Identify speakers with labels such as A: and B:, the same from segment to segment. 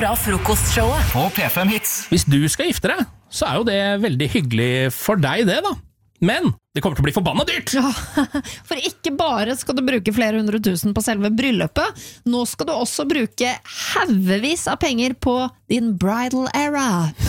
A: fra frokostshowet
B: på P5 Hits.
C: Hvis du skal gifte deg, så jo det veldig hyggelig for deg det da. Men det kommer til å bli forbannet dyrt.
D: Ja, for ikke bare skal du bruke flere 100 000 på selve bryllupet, nå skal du også bruke haugevis av penger på din bridal era.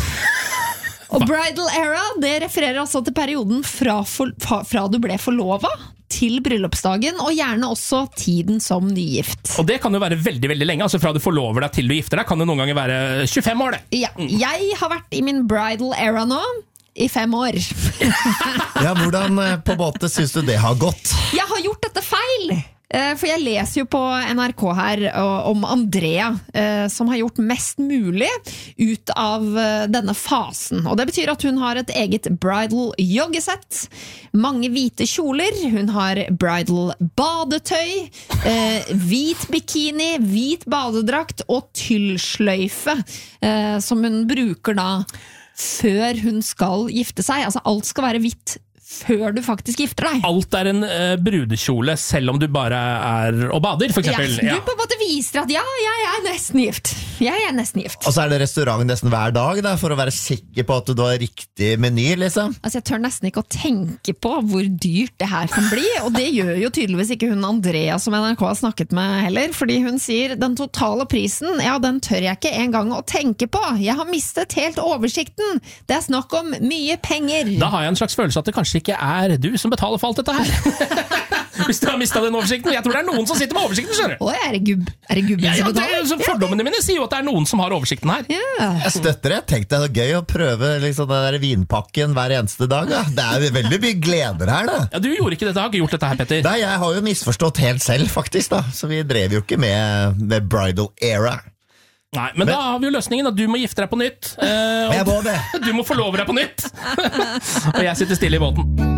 D: Og bridal era, det refererer altså til perioden fra du ble forlovet til bryllupsdagen, og gjerne også tiden som nygift.
C: Og det kan jo være veldig, veldig lenge, altså fra du forlover deg til du gifter deg, kan det noen ganger være 25 år det.
D: Ja, jeg har vært i min bridal era nå, i 5 år.
E: Ja, hvordan på båten synes du det har gått?
D: Jeg har gjort dette feil! For jeg leser jo på NRK her om Andrea, som har gjort mest mulig ut av denne fasen. Og det betyr at hun har et eget bridal joggesett, mange hvite kjoler, hun har bridal badetøy, hvit bikini, hvit badedrakt og tyllsløyfe, som hun bruker da før hun skal gifte seg. Altså alt skal være hvitt før du faktisk gifter deg.
C: Alt en brudekjole, selv om du bare og bader, for eksempel.
D: Ja, du på en måte viser at ja, jeg er nesten gift. Jeg er nesten gift.
E: Og så det restaurant nesten hver dag da, for å være sikker på at du har riktig meny, liksom.
D: Altså, jeg tør nesten ikke å tenke på hvor dyrt det her kan bli, og det gjør jo tydeligvis ikke hun Andrea som NRK har snakket med heller, fordi hun sier den totale prisen, ja, den tør jeg ikke engang å tenke på. Jeg har mistet helt oversikten. Det snakk om mye penger.
C: Da har jeg en slags følelse at det kanskje ikke du som betaler for alt dette her. Hvis du har mistet den oversikten. Jeg tror det noen som sitter med oversikten, skjønner du.
D: Er det gubben som betaler?
C: Fordommene mine sier jo at det noen som har oversikten her.
D: Ja.
E: Jeg støtter det. Tenk deg det gøy å prøve liksom, den der vinpakken hver eneste dag. Da. Det veldig mye gleder her da.
C: Ja, du gjorde ikke dette, har ikke gjort dette her, Petter.
E: Nei, jeg har jo misforstått helt selv faktisk da. Så vi drev jo ikke med bridal era.
C: Nei, men da har vi jo løsningen at du må gifte deg på nytt.
E: Jeg må det.
C: Du må forlove deg på nytt. Og jeg sitter stille i båten.